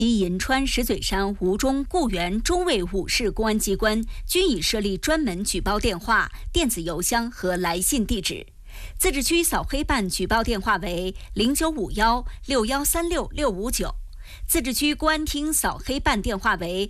以银川、石嘴山、吴中、固原、中卫5市公安机关均已设立专门举报电话、电子邮箱和来信地址。自治区扫黑办举报电话为095161366599，自治区公安厅扫黑办电话为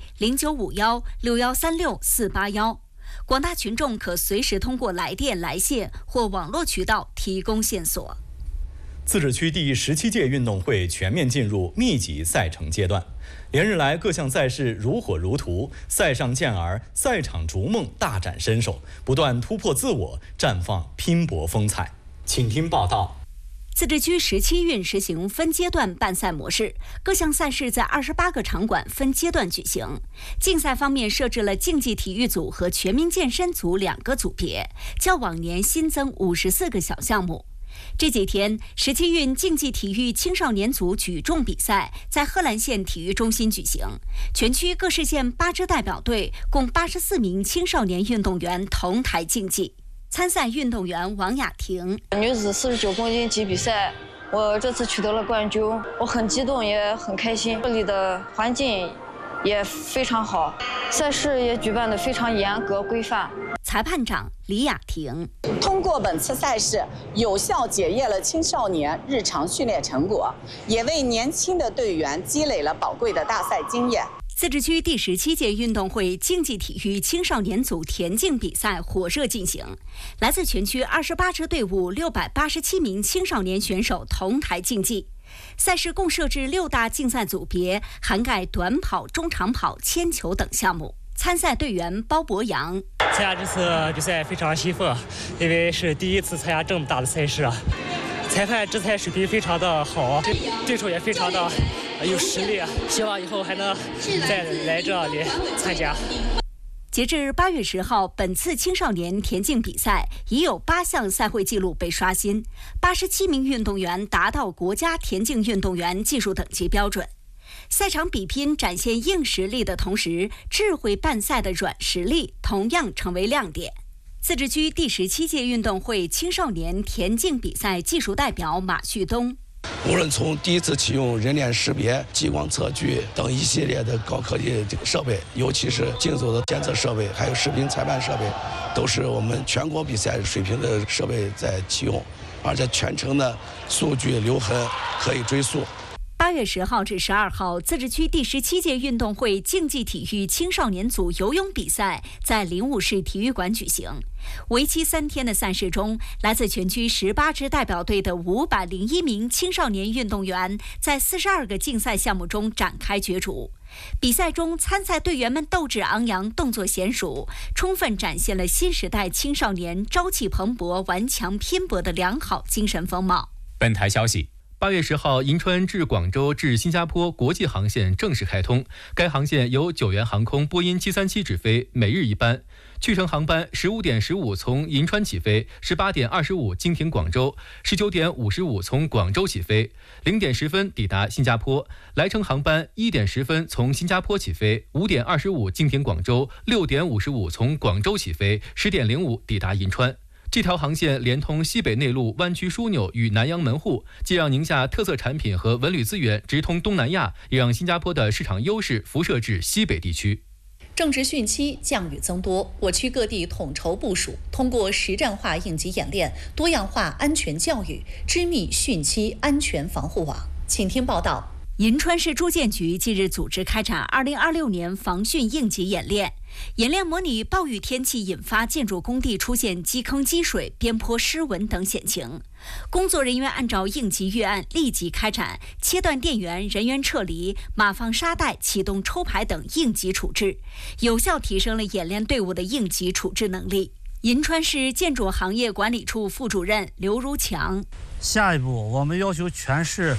095161364481。广大群众可随时通过来电、来信或网络渠道提供线索。 自治区第17届运动会全面进入密集赛程阶段，连日来各项赛事如火如荼，赛上健儿，赛场逐梦大展身手，不断突破自我，绽放拼搏风采。请听报道。 自治区17运实行分阶段办赛模式，各项赛事在28个场馆分阶段举行。竞赛方面设置了竞技体育组和全民健身组2个组别，较往年新增54个小项目。这几天，17运竞技体育青少年组举重比赛在贺兰县体育中心举行，全区各市县8支代表队共84名青少年运动员同台竞技。参赛运动员王雅婷， 女子49公斤级比赛，我这次取得了冠军，我很激动也很开心。这里的环境也非常好，赛事也举办得非常严格规范。 裁判长李雅婷， 通过本次赛事，有效检验了青少年日常训练成果，也为年轻的队员积累了宝贵的大赛经验。 自治区第17届运动会竞技体育青少年组田径比赛火热进行，来自全区28支队伍687名青少年选手同台竞技。赛事共设置6大竞赛组别，涵盖短跑、中长跑、铅球等项目。参赛队员包博洋， 参加这次比赛非常兴奋，因为是第一次参加这么大的赛事，裁判制裁水平非常的好，对手也非常的有实力，希望以后还能再来这里参加。 截至8月10号，本次青少年田径比赛已有8项赛会纪录被刷新，87名运动员达到国家田径运动员技术等级标准。赛场比拼展现硬实力的同时，智慧办赛的软实力同样成为亮点。自治区第17届运动会青少年田径比赛技术代表马旭东， 无论从第一次启用人脸识别、激光测距等一系列的高科技设备，尤其是竞走的监测设备，还有视频裁判设备，都是我们全国比赛水平的设备在启用，而且全程的数据留痕可以追溯。 8月10号至12号，自治区第17届运动会竞技体育青少年组游泳比赛在灵武市体育馆举行。为期3天的赛事中，来自全区18支代表队的501名青少年运动员在42个竞赛项目中展开角逐。比赛中，参赛队员们斗志昂扬，动作娴熟，充分展现了新时代青少年朝气蓬勃、顽强拼搏的良好精神风貌。 本台消息，8月10号，银川至广州至新加坡国际航线正式开通。该航线由九元航空波音737直飞，每日1班。去程航班15点15从银川起飞，18点25经停广州，19点55从广州起飞，0点10分抵达新加坡。来程航班1点10分从新加坡起飞，5点25经停广州，6点55从广州起飞，10点05抵达银川。这条航线连通西北内陆湾区枢纽与南洋门户，既让宁夏特色产品和文旅资源直通东南亚，也让新加坡的市场优势辐射至西北地区。 正值汛期，降雨增多，我区各地统筹部署，通过实战化应急演练、多样化安全教育，织密汛期安全防护网。请听报道。 银川市住建局近日组织开展2026年防汛应急演练，演练模拟暴雨天气引发建筑工地出现积坑积水、边坡湿纹等险情。工作人员按照应急预案立即开展切断电源、人员撤离、码放沙袋、启动抽排等应急处置，有效提升了演练队伍的应急处置能力。银川市建筑行业管理处副主任刘如强， 下一步我们要求全市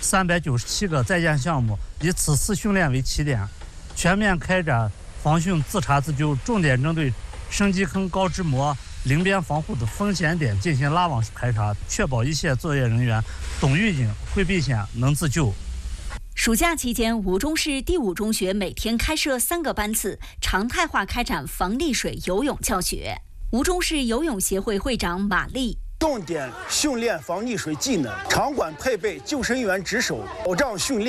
397个在建项目以此次训练为起点，全面开展防汛自查自救，重点针对深基坑、高支膜、临边防护的风险点进行拉网式排查，确保一线作业人员懂预警、会避险、能自救。 暑假期间，吴中市第5中学每天开设3个班次，常态化开展防溺水游泳教学。吴中市游泳协会会长马丽， 重点训练防溺水技能，场馆配备救生员值守，保障训练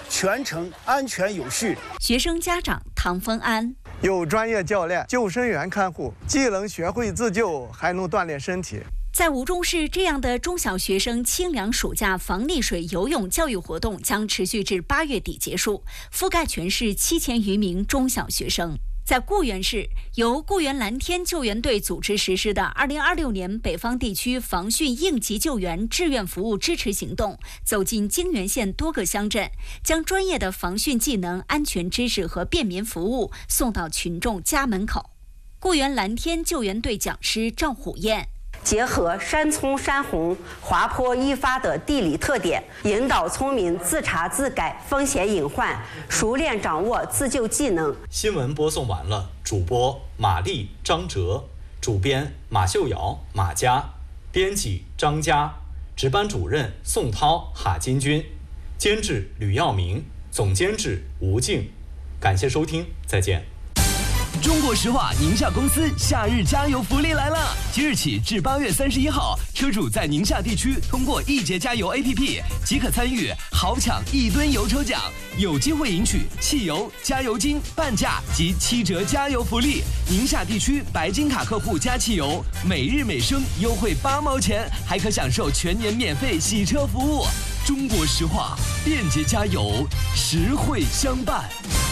全程安全有序。 学生家长唐峰安。 有专业教练、救生员看护，既能学会自救，还能锻炼身体。 在吴中市，这样的中小学生清凉暑假防溺水游泳教育活动将持续至8月底结束，覆盖全市7000余名中小学生。在固原市，由固原蓝天救援队组织实施的2026年北方地区防汛应急救援志愿服务支持行动，走进泾源县多个乡镇，将专业的防汛技能、安全知识和便民服务送到群众家门口。固原蓝天救援队讲师赵虎燕。 结合山葱山洪、滑坡易发的地理特点，引导村民自查自改风险隐患，熟练掌握自救技能。 新闻播送完了，主播马丽、张哲，主编马秀瑶、马佳，编辑张佳，值班主任宋涛、哈金军，监制吕耀明，总监制吴静。感谢收听，再见。 中国石化宁夏公司夏日加油福利来了！即日起至8月31号，车主在宁夏地区通过易捷加油 APP 即可参与豪抢1吨油抽奖，有机会赢取汽油、加油金半价及7折加油福利。宁夏地区白金卡客户加汽油，每日每升优惠8毛钱，还可享受全年免费洗车服务。中国石化，便捷加油，实惠相伴。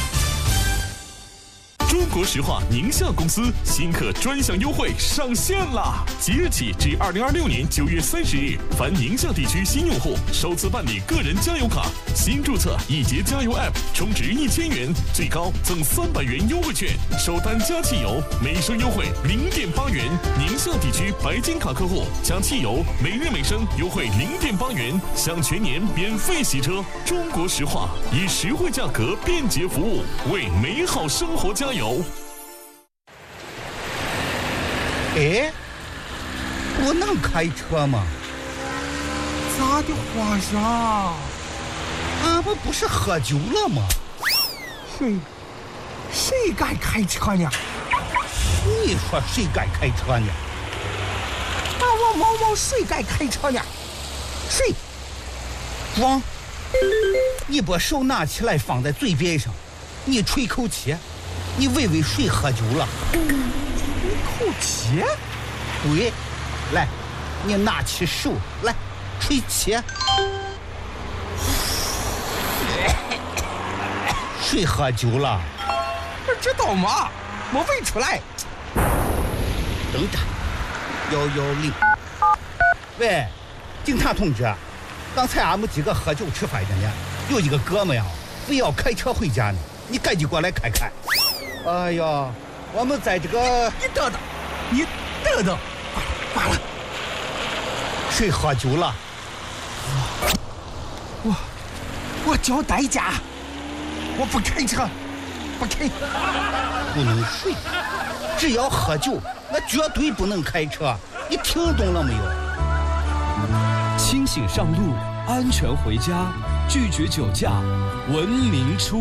中国石化宁夏公司新客专享优惠上线啦！即日起至2026年9月30日，凡宁夏地区新用户首次办理个人加油卡，新注册易捷加油 App， 充值1000元，最高赠300元优惠券，首单加汽油每升优惠0.8元。宁夏地区白金卡客户加汽油每日每升优惠0.8元，享全年免费洗车。中国石化以实惠价格、便捷服务，为美好生活加油。 哎，我能开车吗？咋的，皇上？俺们不是喝酒了吗？谁敢开车呢？你说谁敢开车呢？我毛谁敢开车呢？谁？装！你把手拿起来放在嘴边上，你吹口气，你问问谁喝酒了？吹口气？对，来，你拿起手来吹气。谁喝酒了？不知道吗？我问出来。等着，110。喂，警察同志，刚才俺们几个喝酒吃饭的呢，有一个哥们呀，非要开车回家呢，你赶紧过来看看。哎呀，我们在这个……你等等，挂了。谁喝酒了？我交代价，我不开车，不开，不能睡，只要喝酒，那绝对不能开车，你听懂了没有？ 清醒上路，安全回家，拒绝酒驾，文明出